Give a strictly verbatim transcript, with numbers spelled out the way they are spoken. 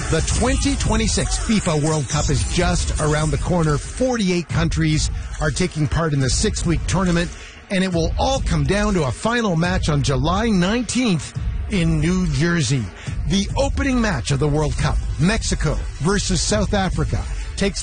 The twenty twenty-six FIFA World Cup is just around the corner. forty-eight countries are taking part in the six-week tournament, and it will all come down to a final match on July nineteenth in New Jersey. The opening match of the World Cup, Mexico versus South Africa, takes